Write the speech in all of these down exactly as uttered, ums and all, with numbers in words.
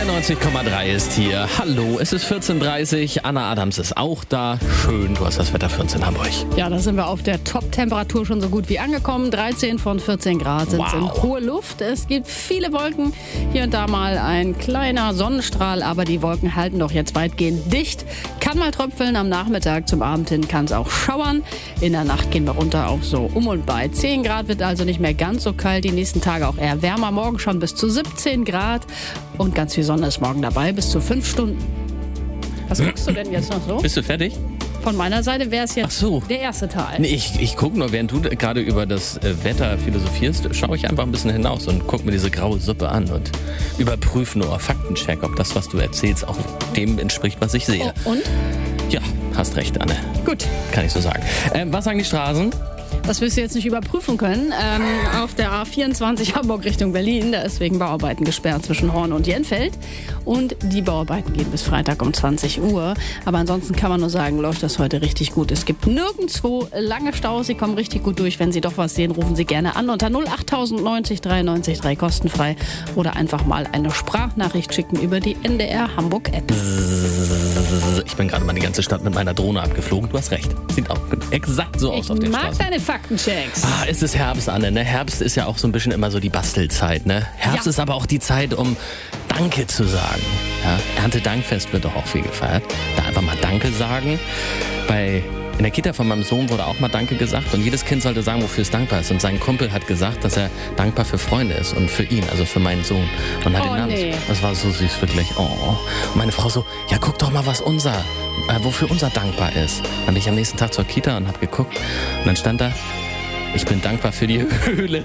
neunzig Komma drei ist hier. Hallo, es ist vierzehn Uhr dreißig. Anna Adams ist auch da. Schön, du hast das Wetter für uns in Hamburg. Ja, da sind wir auf der Top-Temperatur schon so gut wie angekommen. dreizehn von vierzehn Grad sind Wow. in hohe Luft. Es gibt viele Wolken. Hier und da mal ein kleiner Sonnenstrahl, aber die Wolken halten doch jetzt weitgehend dicht. Kann mal tröpfeln am Nachmittag. Zum Abend hin kann es auch schauern. In der Nacht gehen wir runter auf so um und bei zehn Grad. Wird also nicht mehr ganz so kalt. Die nächsten Tage auch eher wärmer. Morgen schon bis zu siebzehn Grad. Und ganz viel Sonne ist morgen dabei, bis zu fünf Stunden. Was guckst du denn jetzt noch so? Bist du fertig? Von meiner Seite wäre es jetzt Ach so. der erste Teil. Nee, ich, ich gucke nur, während du gerade über das äh, Wetter philosophierst, schaue ich einfach ein bisschen hinaus und gucke mir diese graue Suppe an und überprüfe nur, Faktencheck, ob das, was du erzählst, auch dem entspricht, was ich sehe. Oh, und? Ja, hast recht, Anne. Gut. Kann ich so sagen. Ähm, was sagen die Straßen? Das wirst du jetzt nicht überprüfen können. Ähm, auf der A vierundzwanzig Hamburg Richtung Berlin, da ist wegen Bauarbeiten gesperrt zwischen Horn und Jenfeld. Und die Bauarbeiten gehen bis Freitag um zwanzig Uhr. Aber ansonsten kann man nur sagen, läuft das heute richtig gut. Es gibt nirgendwo lange Staus. Sie kommen richtig gut durch. Wenn Sie doch was sehen, rufen Sie gerne an unter null acht neunzig drei neunzig drei kostenfrei. Oder einfach mal eine Sprachnachricht schicken über die N D R Hamburg App. Ich bin gerade mal die ganze Stadt mit meiner Drohne abgeflogen. Du hast recht. Sieht auch exakt so aus Ich auf den mag Straßen. deine Faktenchecks. Ah, es ist Herbst, Anne, ne? Herbst ist ja auch so ein bisschen immer so die Bastelzeit, ne? Herbst Ja. ist aber auch die Zeit, um Danke zu sagen. Ja? Erntedankfest wird doch auch viel gefeiert. Da einfach mal Danke sagen. Bei in der Kita von meinem Sohn wurde auch mal Danke gesagt und jedes Kind sollte sagen, wofür es dankbar ist. Und sein Kumpel hat gesagt, dass er dankbar für Freunde ist und für ihn, also für meinen Sohn. Und hat Oh, den Namen. nee. Das war so süß, wirklich. Oh. Und meine Frau so, ja, guck doch mal, was unser, äh, wofür unser dankbar ist. Dann bin ich am nächsten Tag zur Kita und habe geguckt und dann stand da, ich bin dankbar für die Höhle.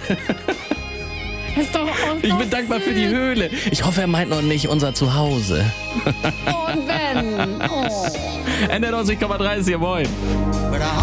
Ist doch auch Ich doch bin dankbar für die süß. Höhle. Ich hoffe, er meint noch nicht unser Zuhause. Und wenn. Oh. Ende neunzig Komma drei ist hier, moin.